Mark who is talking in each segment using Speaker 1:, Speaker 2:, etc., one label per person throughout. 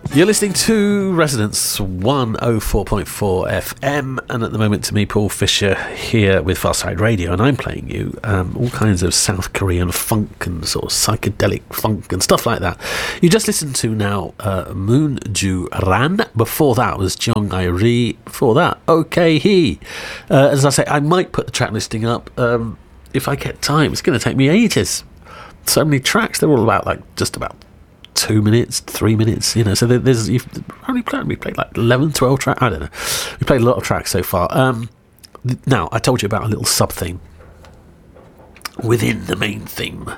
Speaker 1: You're listening to Resonance 104.4 FM, and at the moment to me, Paul Fisher, here with Farside Radio, and I'm playing you all kinds of South Korean funk and sort of psychedelic funk and stuff like that. You just listened to now Moon Ju Ran. Before that was Jung I Ri. Before that, OK He. As I say, I might put the track listing up if I get time. It's going to take me ages. So many tracks. They're all about just about 2 minutes, 3 minutes, so we played like 11, 12 tracks, I don't know. We played a lot of tracks so far. Now, I told you about a little sub-theme within the main theme.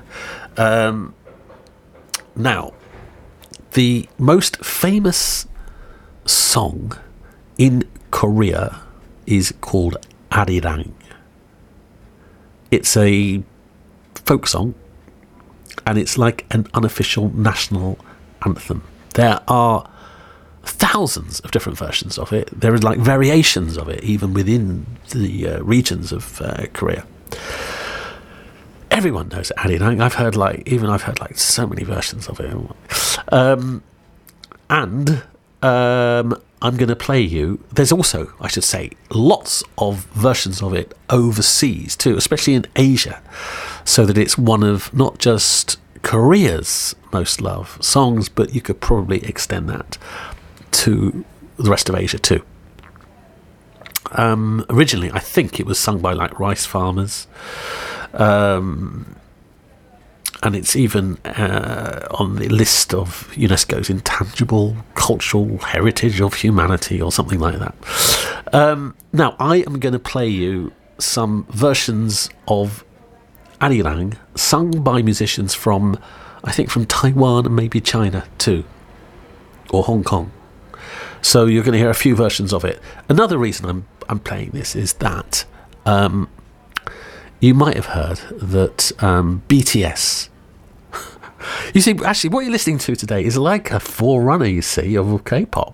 Speaker 1: Now, the most famous song in Korea is called Arirang. It's a folk song, and it's like an unofficial national anthem. There are thousands of different versions of it. There are like variations of it, even within the regions of Korea. Everyone knows Arirang. I've heard so many versions of it. And I'm going to play you. There's also, I should say, lots of versions of it overseas too, especially in Asia, so that it's one of not just Korea's most loved songs, but you could probably extend that to the rest of Asia too. Originally, I think it was sung by like rice farmers. And it's even on the list of UNESCO's intangible cultural heritage of humanity or something like that. Now, I am going to play you some versions of Arirang sung by musicians from Taiwan and maybe China too, or Hong Kong. So you're going to hear a few versions of it. Another reason I'm playing this is that you might have heard that BTS. You see, actually, what you're listening to today is like a forerunner, you see, of K-pop.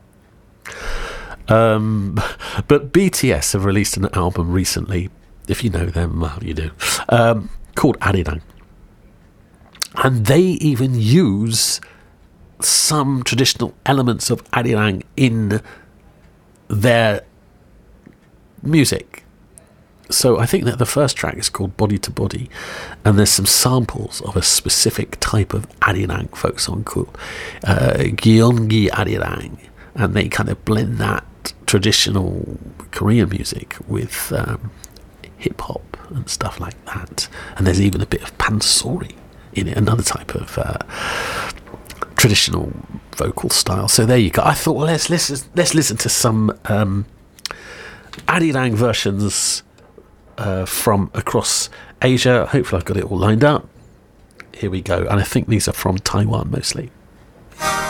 Speaker 1: But BTS have released an album recently, if you know them, well, you do, called Arirang. And they even use some traditional elements of Arirang in their music. So I think that the first track is called Body to Body, and there's some samples of a specific type of Arirang folk song called Gyeonggi Arirang, and they kind of blend that traditional Korean music with hip hop and stuff like that. And there's even a bit of pansori in it, another type of traditional vocal style. So there you go. I thought, well, let's listen to some Arirang versions from across Asia. Hopefully I've got it all lined up. Here we go. And I think these are from Taiwan mostly.